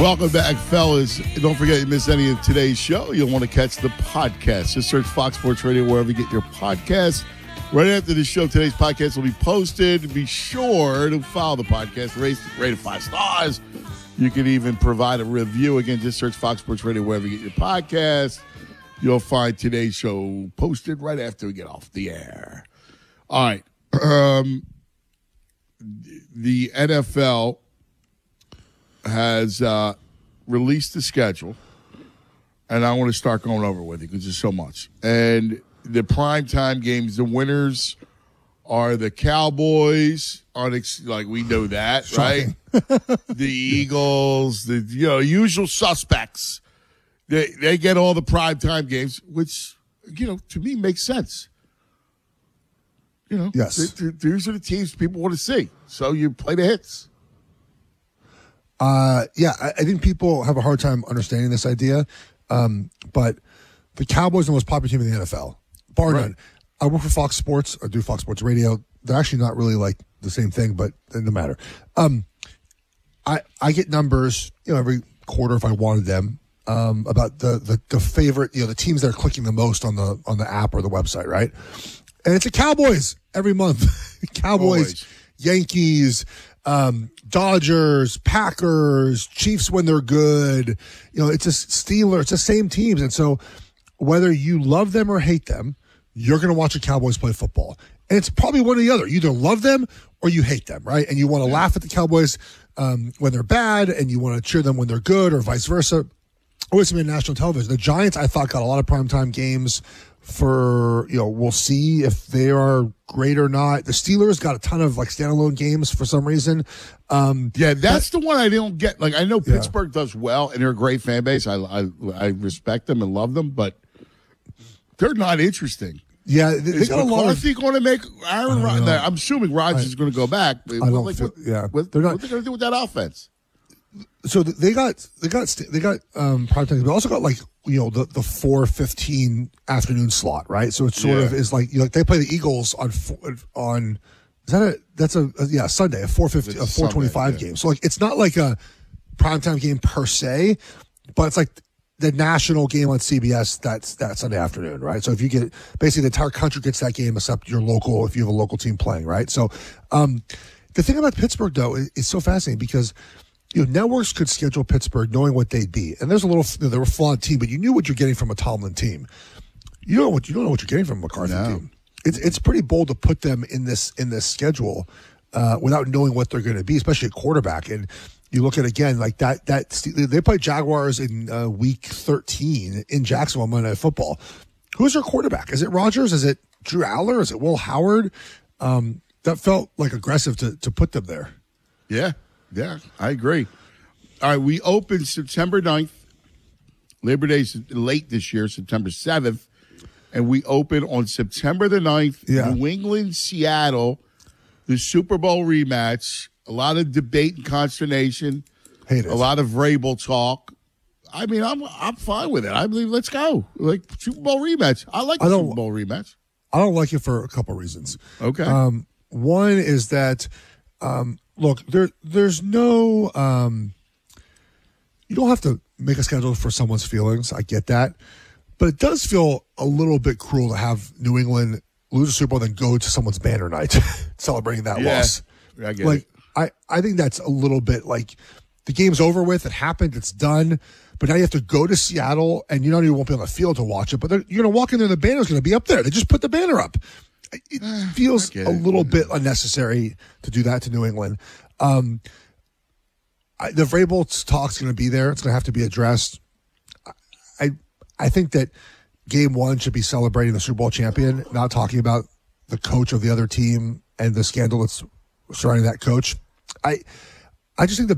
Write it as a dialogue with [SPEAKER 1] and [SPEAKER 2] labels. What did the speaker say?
[SPEAKER 1] Welcome back, fellas. Don't forget, you miss any of today's show, you'll want to catch the podcast. Just search Fox Sports Radio wherever you get your podcasts. Right after the show, today's podcast will be posted. Be sure to follow the podcast, rate it 5 stars. You can even provide a review. Again, just search Fox Sports Radio wherever you get your podcast. You'll find today's show posted right after we get off the air. All right. The NFL has released the schedule, and I want to start going over with it because there's so much. And the primetime games, the winners are the Cowboys, like we know that, right? The Eagles, the usual suspects. They get all the primetime games, which, to me makes sense.
[SPEAKER 2] Yes.
[SPEAKER 1] These are the teams people want to see. So you play the hits.
[SPEAKER 2] I think people have a hard time understanding this idea. But the Cowboys are the most popular team in the NFL, bar none. I work for Fox Sports. I do Fox Sports Radio. They're actually not really like the same thing, but it doesn't matter. I get numbers, every quarter if I wanted them, about the favorite, the teams that are clicking the most on the app or the website, right? And it's the Cowboys every month. Cowboys,
[SPEAKER 1] Always.
[SPEAKER 2] Yankees, Dodgers, Packers, Chiefs when they're good. It's a Steelers. It's the same teams. And so whether you love them or hate them, you're going to watch the Cowboys play football. And it's probably one or the other. You either love them or you hate them, right? And you want to laugh at the Cowboys when they're bad, and you want to cheer them when they're good, or vice versa. Always been national television. The Giants, I thought, got a lot of primetime games for, we'll see if they are great or not. The Steelers got a ton of standalone games for some reason.
[SPEAKER 1] That's the one I don't get. I know Pittsburgh does well, and they're a great fan base. I respect them and love them, but they're not interesting.
[SPEAKER 2] Yeah, they got a lot of.
[SPEAKER 1] Going to make Aaron Rodgers? I'm assuming Rodgers is going to go back.
[SPEAKER 2] They're not.
[SPEAKER 1] What are they going to do with that offense?
[SPEAKER 2] So they got primetime games, but also got the 4:15 afternoon slot, right? So it sort of is they play the Eagles on Sunday, a 4:50, a 4:25 game. So it's not like a primetime game per se, but it's like the national game on CBS that Sunday afternoon, right? So if you get basically the entire country gets that game except your local, if you have a local team playing, right? So the thing about Pittsburgh though is so fascinating because networks could schedule Pittsburgh knowing what they'd be. And they're a flawed team, but you knew what you're getting from a Tomlin team. You don't know what you're getting from a McCarthy team. It's pretty bold to put them in this schedule without knowing what they're going to be, especially at quarterback. And you look at again they play Jaguars in week 13 in Jacksonville Monday Night Football. Who's their quarterback? Is it Rodgers? Is it Drew Aller? Is it Will Howard? That felt aggressive to put them there.
[SPEAKER 1] Yeah, I agree. All right, we opened September 9th. Labor Day's late this year, September 7th. And we open on September the 9th, New England, Seattle, the Super Bowl rematch. A lot of debate and consternation.
[SPEAKER 2] Hate it.
[SPEAKER 1] A lot of Vrabel talk. I mean, I'm fine with it. I believe let's go. Super Bowl rematch. I like the Super Bowl rematch.
[SPEAKER 2] I don't like it for a couple reasons.
[SPEAKER 1] Okay.
[SPEAKER 2] One is that look, there's no you don't have to make a schedule for someone's feelings. I get that. But it does feel a little bit cruel to have New England lose a Super Bowl, then go to someone's banner night celebrating that loss.
[SPEAKER 1] I get it.
[SPEAKER 2] I think that's a little bit the game's over with. It happened. It's done. But now you have to go to Seattle, and you won't be on the field to watch it. But you're going to walk in there, and the banner's going to be up there. They just put the banner up. It feels a little bit unnecessary to do that to New England. The Vrabel talk's going to be there. It's going to have to be addressed. I think that game one should be celebrating the Super Bowl champion, not talking about the coach of the other team and the scandal that's surrounding that coach. I just think the